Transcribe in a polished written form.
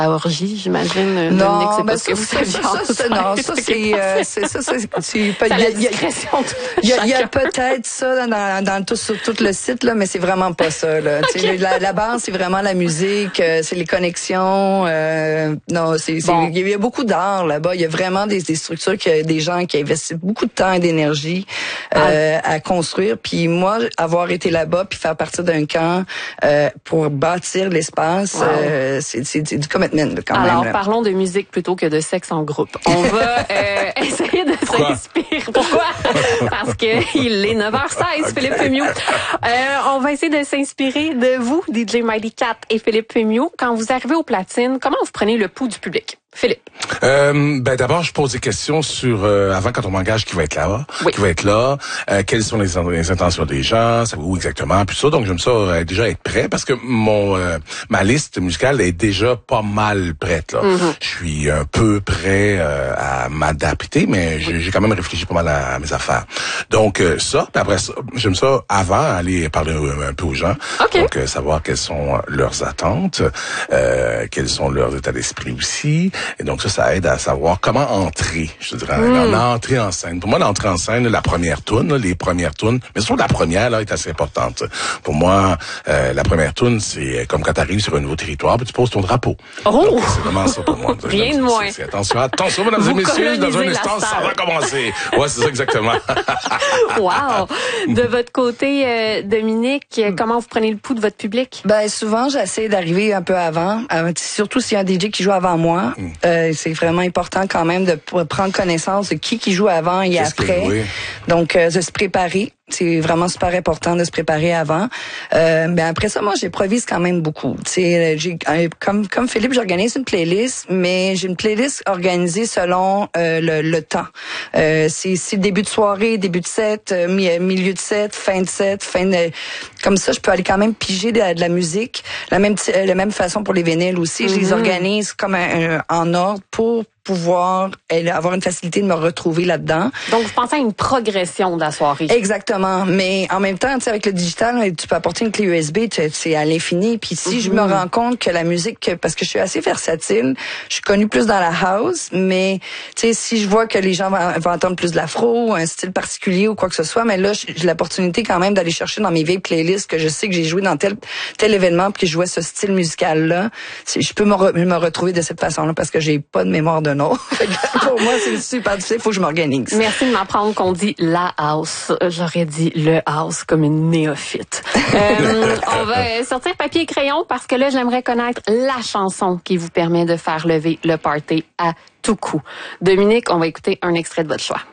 à orgie, j'imagine. Non, c'est pas ben ce que vous faites. c'est la discrétion. Il y a peut-être ça sur tout le site là, mais c'est vraiment pas ça là. Okay. La base c'est vraiment la musique, c'est les connexions. Non, il y a beaucoup d'art là-bas. Il y a vraiment des structures des gens qui investissent beaucoup de temps et d'énergie à construire. Puis moi, avoir été là-bas puis faire partie d'un camp pour bâtir l'espace, c'est du commitment quand même. Alors, parlons de musique plutôt que de sexe en groupe. On va essayer de s'inspirer. Pourquoi? Parce que il est 9h16, Philippe Fémiaux. On va essayer de s'inspirer de vous, DJ Mighty Cat et Philippe Fémiaux. Quand vous arrivez aux platines, comment vous prenez le pouls du public? Philippe. D'abord, je pose des questions sur avant quand on m'engage qui va être là, quelles sont les intentions des gens, où exactement, puis ça. Donc j'aime ça déjà être prêt parce que ma liste musicale est déjà pas mal prête là. Mm-hmm. Je suis un peu prêt à m'adapter, mais j'ai quand même réfléchi pas mal à mes affaires. Donc ça, puis après ça, j'aime ça avant aller parler un peu aux gens. Okay. Donc savoir quelles sont leurs attentes, quels sont leurs états d'esprit aussi. Et donc ça aide à savoir comment entrer, je dirais, entrer en scène. Pour moi, l'entrée en scène, la première toune, les premières tounes, mais surtout la première là est assez importante. Pour moi, la première toune, c'est comme quand tu arrives sur un nouveau territoire, puis tu poses ton drapeau. Oh, donc, c'est vraiment ça pour moi. Rien de moins. Attention, mesdames et messieurs, dans un instant, ça va commencer. Ouais, c'est ça exactement. Wow. De votre côté, Dominique, comment vous prenez le pouls de votre public? Ben souvent, j'essaie d'arriver un peu avant, surtout s'il y a un DJ qui joue avant moi. C'est vraiment important quand même de prendre connaissance de qui joue avant et après. Donc, de se préparer. C'est vraiment super important de se préparer avant. Mais après ça, moi, j'improvise quand même beaucoup. Comme Philippe, j'organise une playlist, mais j'ai une playlist organisée selon le temps. C'est début de soirée, début de set, milieu de set, fin de set, comme ça, je peux aller quand même piger de la musique. La même façon pour les vinyles aussi. Je les organise comme en ordre pour pouvoir avoir une facilité de me retrouver là-dedans. Donc, vous pensez à une progression de la soirée. Exactement. Mais en même temps, tu sais, avec le digital, tu peux apporter une clé USB, c'est à l'infini. Puis si je me rends compte que la musique, parce que je suis assez versatile, je suis connue plus dans la house, mais tu sais, si je vois que les gens vont entendre plus de l'afro, un style particulier ou quoi que ce soit, mais là, j'ai l'opportunité quand même d'aller chercher dans mes vieilles playlists que je sais que j'ai joué dans tel événement puis que je jouais ce style musical-là. Je peux me retrouver de cette façon-là parce que j'ai pas de mémoire de nom. Pour moi, c'est super difficile. Il faut que je m'organise. Merci de m'apprendre qu'on dit la house. J'aurais dit le house comme une néophyte. On va sortir papier et crayon parce que là, j'aimerais connaître la chanson qui vous permet de faire lever le party à tout coup. Dominique, on va écouter un extrait de votre choix.